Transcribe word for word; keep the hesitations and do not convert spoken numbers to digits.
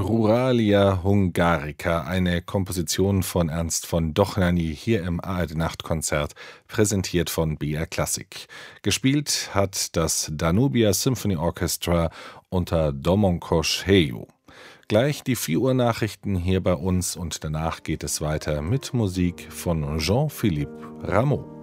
Ruralia Hungarica, eine Komposition von Ernst von Dohnányi hier im A R D-Nachtkonzert, präsentiert von B R Classic. Gespielt hat das Danubia Symphony Orchestra unter Domonkos Heyu. Gleich die vier Uhr Nachrichten hier bei uns und danach geht es weiter mit Musik von Jean-Philippe Rameau.